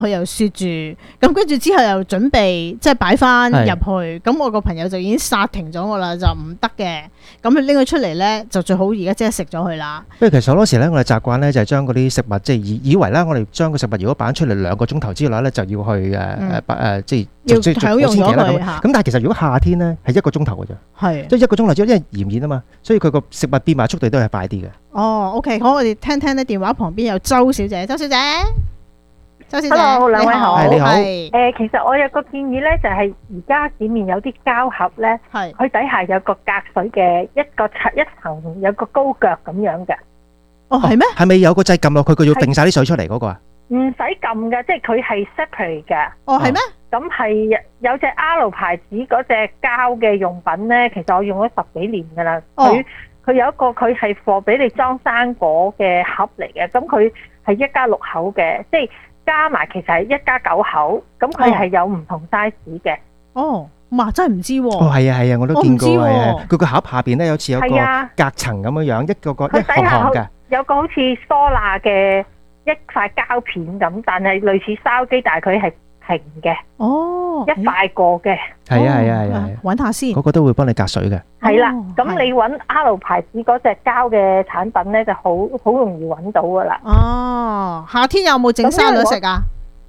佢又雪住，咁跟住之後又準備即係擺翻入去，咁我個朋友就已經剎停咗我啦，就唔得嘅。咁佢拎佢出嚟咧，就最好而家即係食咗佢啦。 不過其實好多時咧，我哋習慣咧就係將嗰啲食物即係以為咧，我哋將個食物如果擺出嚟2個鐘頭之內咧，就要去即係要享用咗佢嚇。 咁但係其實如果夏天咧係1個鐘頭嘅啫， 係即係1個鐘頭之後，因為炎熱啊嘛，所以佢個食物變賣速度都係快啲嘅。 哦，OK， 好，我哋聽聽咧電話旁邊有周小姐，周小姐。 Hello， 兩位好。 你好。 其實我有個建議咧，就係而家市面有啲膠盒咧，佢底下有個隔水嘅一層有個高腳咁樣嘅。 哦，係咩？ 係咪有個掣撳落去，佢要揈晒啲水出嚟嗰個啊？ 唔使撳嘅，即係佢係 separate 嘅。 哦，係咩？ 咁係有隻 R 牌子嗰隻膠嘅用品咧，其實我用咗10幾年噶啦。佢有一個佢係貨俾你裝生果嘅盒嚟嘅，咁佢係1家6口嘅，即係。加埋其實係1家9口，咁佢係有唔同 size 嘅。 哦，哇，真係唔知喎。 哦，係啊，我都見過啊。佢個盒下邊咧，有似有個隔層咁樣樣，一行嘅。有個好似梳拿嘅一塊膠片咁，但係類似筲箕，但係佢係平嘅。 哦， 一塊過嘅。 係啊， 揾下先。 嗰個都會幫你隔水嘅。 係啦，咁你揾 R 牌子嗰隻膠嘅產品咧，就好容易揾到噶啦。 哦，夏天有冇整沙律食啊？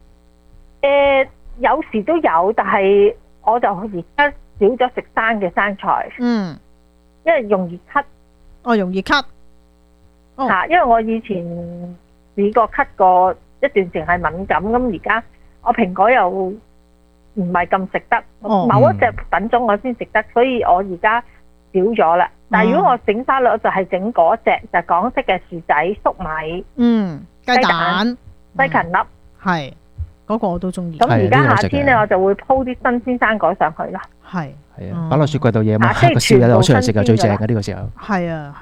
有時都有，但係我就而家少咗食生嘅生菜。 嗯， 因為容易咳。 哦，容易咳。 因為我以前試過咳過一段時間係敏感，咁而家我蘋果又唔係咁食得，某一隻品種我先食得，所以我而家少咗啦。但係如果我整沙律，我就係整嗰隻就係港式嘅薯仔、粟米、 雞蛋、 西芹粒， 係嗰個我都中意。 咁而家夏天咧，我就會鋪啲新鮮生果上去啦。 係啊，擺落雪櫃度夜晚個宵夜攞出嚟食啊，最正嘅呢個時候。 係啊，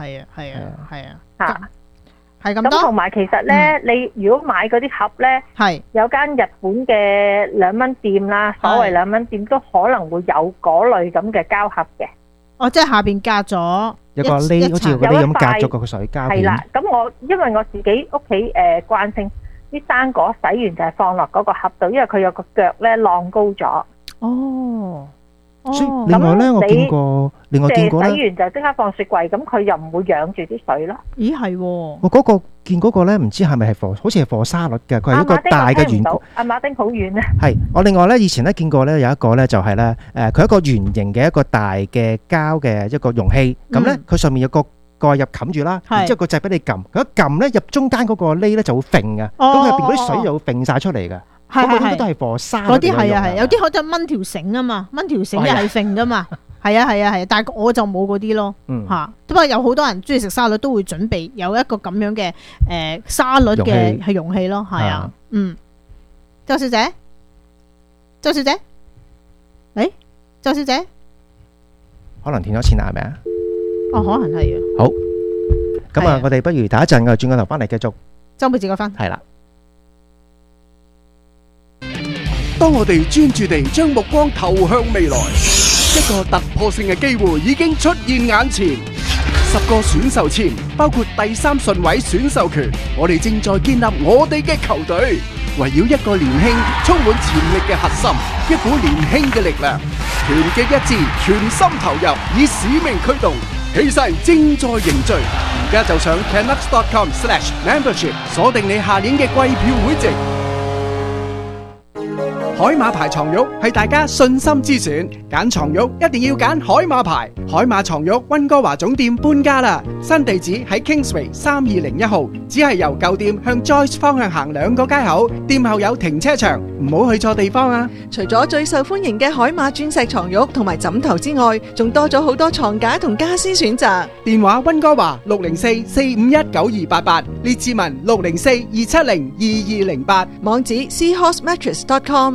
係咁多。 咁同埋其實咧，你如果買嗰啲盒咧，有間日本嘅2蚊店啦，所謂2蚊店都可能會有嗰類咁嘅膠盒嘅。 哦，即係下邊隔咗有個呢，好似嗰啲咁隔咗個水膠片。 係啦，咁因為我自己屋企慣性啲生果洗完就係放落嗰個盒度，因為佢有個腳咧晾高咗。 哦。 所以另外咧，我見過咧， 洗完就即刻放雪櫃，咁佢又唔會養住啲水咯。 咦，係喎！ 我見嗰個咧，唔知係咪係好似係貨沙律嘅，佢係一個大嘅圓。 阿馬丁好遠啊！ 係我另外咧，以前咧見過咧有一個咧就係咧，佢一個圓形嘅一個大嘅膠嘅一個容器，咁咧佢上面有個蓋入冚住啦，然之後個掣俾你撳，佢一撳咧入中間嗰個呢咧就會揈嘅，咁入邊嗰啲水就會揈晒出嚟嘅。咁嗰啲都係貨沙律嗰啲係啊，有啲可就掹條繩啊嘛，掹條繩又係揈噶嘛，係啊，但係我就冇嗰啲咯，不過有好多人中意食沙律都會準備有一個咁樣嘅沙律嘅係容器咯，係啊，周小姐，周小姐， 可能斷咗線啦，係咪啊？ 哦，可能係啊。 好，咁啊，我哋不如打一陣，我轉個頭翻嚟繼續周妹自個分。 係啦。 當我哋專注地將目光投向未來，一個突破性嘅機會已經出現眼前。10個選秀簽，包括第3順位選秀權，我哋正在建立我哋嘅球隊，圍繞一個年輕、充滿潛力嘅核心，一股年輕嘅力量，團結一致，全心投入，以使命驅動，氣勢正在凝聚。而家就上 canucks.com/membership 鎖定你下年嘅季票會籍。海馬牌床褥係大家信心之選，揀床褥一定要揀海馬牌。海馬床褥溫哥華總店搬家啦，新地址喺 Kingsway 3201號，只係由舊店向 Joyce 方向行2個街口，店後有停車場，唔好去錯地方啊！ 除咗最受歡迎嘅海馬鑽石床褥同埋枕頭之外，仲多咗好多床架同家私選擇。 電話溫哥華604-451-9288，列治文604-270-2208， 網址 seahorsemattress.com。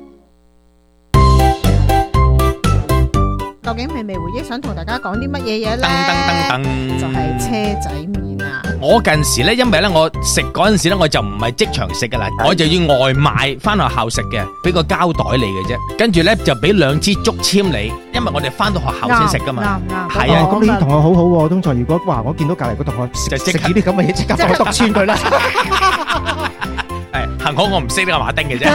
究竟美味回憶想同大家講啲乜嘢嘢咧？就係車仔麵啊！ 我近時咧，因為咧我食嗰陣時咧，我就唔係即場食噶啦，我就要外賣翻學校食嘅，俾個膠袋你嘅啫，跟住咧就俾2支竹籤你，因為我哋翻到學校先食噶嘛。 係啊，咁你啲同學好好喎，通常如果哇我見到隔離個同學食呢啲咁嘅嘢，即刻幫我篤穿佢啦。 幸好我唔識呢個馬丁嘅啫。